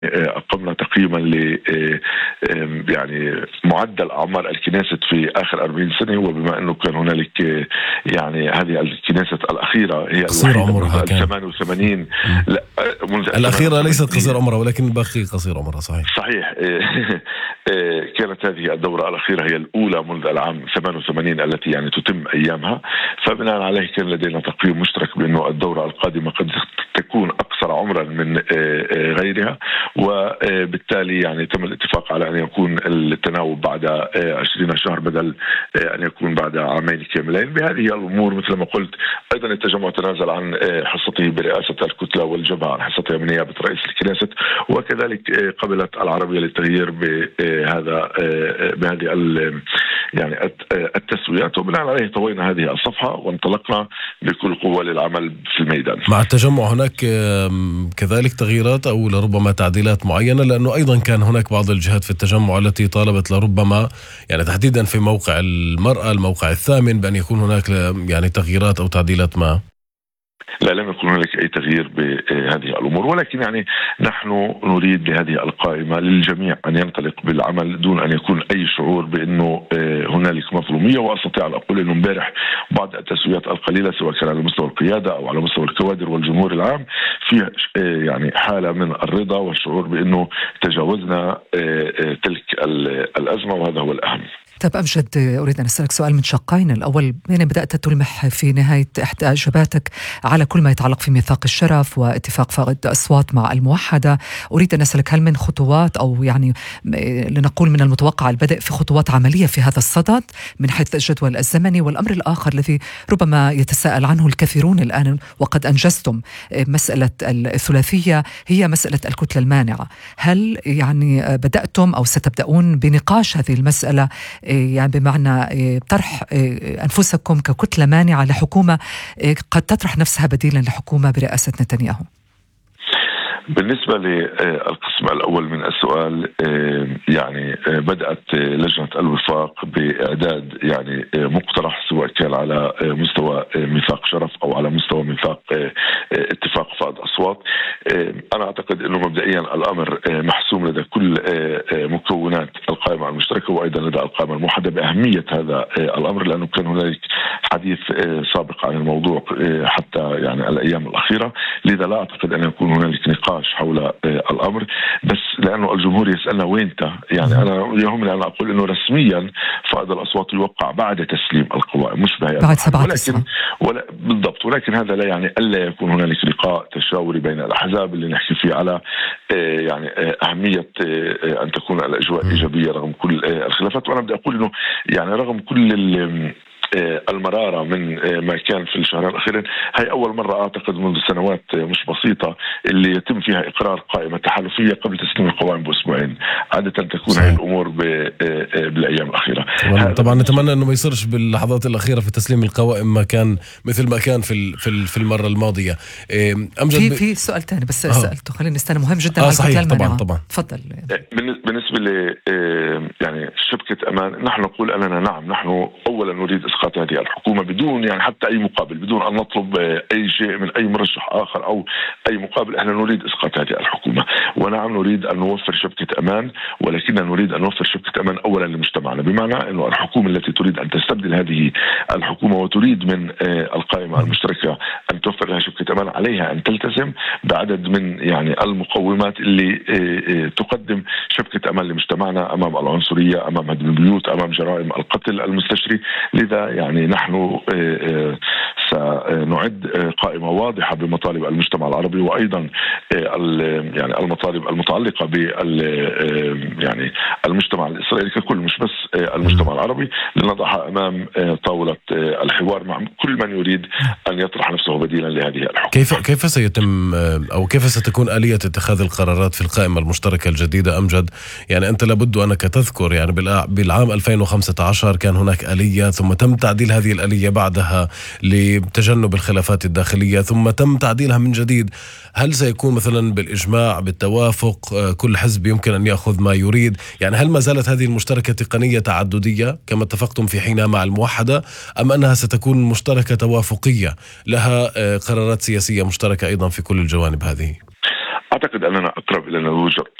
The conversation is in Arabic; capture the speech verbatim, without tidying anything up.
أقمنا تقييما ل يعني معدل أعمار الكنيست في آخر أربعين سنة، وبما أنه كان هنالك يعني هذه الكنيسة الأخيرة هي قصير عمرها كان ثمانية وثمانين لا منذ الأخيرة ليست قصير عمرها ولكن الباقي قصير عمرها. صحيح صحيح. كانت هذه الدورة الأخيرة هي الأولى منذ العام ثمانية وثمانين التي يعني تتم أيامها، فبناء عليه كان لدينا تقييم مشترك بأنه الدورة القادمة قد تكون أقصر عمرا من غيرها، وبالتالي يعني تم الاتفاق على أن يكون التناوب بعد عشرين شهر بدل أن يكون بعد عامين كاملين. بهذه الأمور مثل ما قلت أيضا التجمع تنازل عن حصته برئاسة الكتلة والجبهة عن حصتها من نيابة رئيس الكنيست، وكذلك قبلت العربية للتغيير بهذا بهذه يعني التسويات، وبناء عليه طوينا هذه الصفحة وانطلقنا بكل قوة للعمل في الميدان. مع التجمع هناك كذلك تغييرات أو لربما تعديلات معينة، لأنه أيضا كان هناك بعض الجهات في التجمع التي طالبت لربما يعني تحديدا في موقع المرأة الموقع الثامن بأن يكون هناك يعني تغييرات أو تعديلات ما. لا، لم يكن هناك أي تغيير بهذه الأمور، ولكن يعني نحن نريد بهذه القائمة للجميع أن ينطلق بالعمل دون أن يكون أي شعور بأنه هنالك مظلومية. وأستطيع أن أقول أنه امبارح بعض التسويات القليلة سواء كان على مستوى القيادة أو على مستوى الكوادر والجمهور العام في يعني حالة من الرضا والشعور بأنه تجاوزنا تلك الأزمة، وهذا هو الأهم. طيب أمجد، أريد أن أسألك سؤال من شقين. الأول، يعني بدأت تلمح في نهاية إحدى إجاباتك على كل ما يتعلق في ميثاق الشرف واتفاق فائض أصوات مع الموحدة. أريد أن أسألك هل من خطوات أو يعني لنقول من المتوقع البدء في خطوات عملية في هذا الصدد من حيث الجدول الزمني؟ والأمر الآخر الذي ربما يتساءل عنه الكثيرون الآن وقد أنجزتم مسألة الثلاثية هي مسألة الكتلة المانعة. هل يعني بدأتم أو ستبدأون بنقاش هذه المسألة، يعني بمعنى طرح أنفسكم ككتلة مانعة لحكومة قد تطرح نفسها بديلا لحكومة برئاسة نتنياهو؟ بالنسبة للقسم الأول من السؤال، يعني بدأت لجنة الوفاق بإعداد يعني مقترح سواء كان على مستوى ميثاق شرف أو على مستوى ميثاق اتفاق فائض أصوات. أنا أعتقد أنه مبدئيا الأمر محسوم لدى كل مكونات القائمة المشتركة وأيضا لدى القائمة الموحدة بأهمية هذا الأمر، لأنه كان هنالك حديث سابق عن الموضوع حتى يعني الأيام الأخيرة، لذا لا أعتقد أن يكون هنالك نقاش حول الأمر. بس لأنه الجمهور يسألنا وين تا، يعني أنا يهمني أن أقول أنه رسميا فائض الأصوات يوقع بعد تسليم القوائم، مش بهي بعد سبعة ولكن ولا بالضبط، ولكن هذا لا يعني ألا يكون هنالك لقاء تشاوري بين الأحزاب اللي نحكي فيه على يعني أهمية أن تكون الأجواء إيجابية رغم كل الخلافات. وأنا بدي أقول أنه يعني رغم كل المرارة من ما كان في الشهرين الأخيرين، هي أول مرة أعتقد منذ سنوات مش بسيطة اللي يتم فيها إقرار قائمة تحالفية قبل تسليم القوائم بأسبوعين. عادة تكون هذه الأمور بالأيام الأخيرة. طبعا, طبعا نتمنى أنه ما يصيرش باللحظات الأخيرة في تسليم القوائم ما كان مثل ما كان في في المرة الماضية. أمجد في في سؤال تاني بس آه. سألته، خليني نستنى، مهم جدا. آه على صحيح طبعا طبعا تفضل. بالنسبة ل يعني شبكة أمان، نحن نقول أننا نعم نحن أولا نريد إسقاط هذه الحكومة بدون يعني حتى أي مقابل، بدون أن نطلب أي شيء من أي مرشح آخر أو أي مقابل. احنا نريد إسقاط هذه الحكومة، ونعم نريد أن نوفر شبكة أمان، ولكننا نريد أن نوفر شبكة أمان أولا لمجتمعنا، بمعنى أنه الحكومة التي تريد أن تستبدل هذه الحكومة وتريد من القائمة المشتركة أن توفر لها شبكة أمان، عليها أن تلتزم بعدد من يعني المقومات اللي تقدم شبكة أمان لمجتمعنا أمام العنصرية، أمام هدم البيوت، أمام جرائم القتل المستشري. لذا يعني نحن سنعد قائمة واضحة بمطالب المجتمع العربي، وأيضا يعني المطالب المتعلقة بال يعني المجتمع الإسرائيلي ككل، مش بس المجتمع العربي، لنضعها أمام طاولة الحوار مع كل من يريد أن يطرح نفسه بديلا لهذه الحكومة. كيف كيف سيتم أو كيف ستكون آلية اتخاذ القرارات في القائمة المشتركة الجديدة أمجد؟ يعني أنت لابد أنك تذكر يعني بالعام ألفين وخمسة عشر كان هناك آلية، ثم تم تعديل هذه الآلية بعدها لتجنب الخلافات الداخلية، ثم تم تعديلها من جديد. هل سيكون مثلا بالإجماع بالتوافق كل حزب يمكن أن يأخذ ما يريد؟ يعني هل ما زالت هذه المشتركة تقنية تعددية كما اتفقتم في حينها مع الموحدة، أم أنها ستكون مشتركة توافقية لها قرارات سياسية مشتركة أيضا في كل الجوانب هذه؟ أعتقد أننا أقرب إلى نضوج